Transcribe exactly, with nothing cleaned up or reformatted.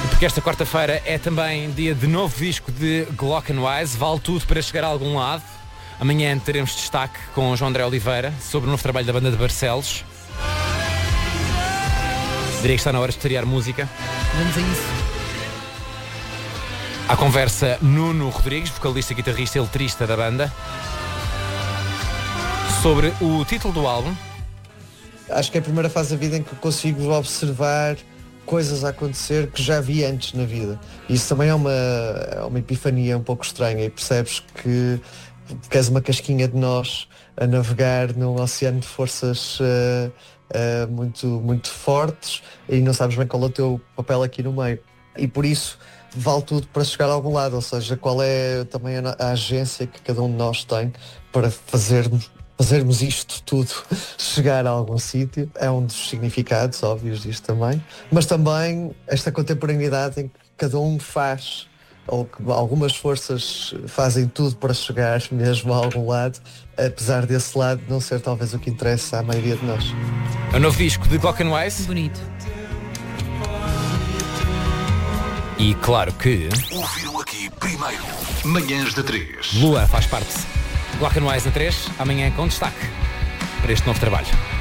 Porque esta quarta-feira é também dia de novo disco de Glockenwise. Vale tudo para chegar a algum lado. Amanhã teremos destaque com João André Oliveira sobre o novo trabalho da banda de Barcelos. Diria que está na hora de estrear música. Vamos a isso. À conversa Nuno Rodrigues, vocalista, guitarrista e letrista da banda, sobre o título do álbum. Acho que é a primeira fase da vida em que eu consigo observar coisas a acontecer que já vi antes na vida. Isso também é uma, é uma epifania um pouco estranha e percebes que, que és uma casquinha de nós a navegar num oceano de forças uh, uh, muito, muito fortes e não sabes bem qual é o teu papel aqui no meio. E por isso vale tudo para chegar a algum lado, ou seja, qual é também a, a agência que cada um de nós tem para fazermos Fazermos isto tudo chegar a algum sítio. É um dos significados óbvios disto também. Mas também esta contemporaneidade em que cada um faz, ou que algumas forças fazem tudo para chegar mesmo a algum lado, apesar desse lado não ser talvez o que interessa à maioria de nós. É o novo disco de Glockenwise. Bonito. E claro que... Ouviram aqui primeiro. Manhãs da três. Lua faz parte. Glockenwise na três, amanhã com destaque para este novo trabalho.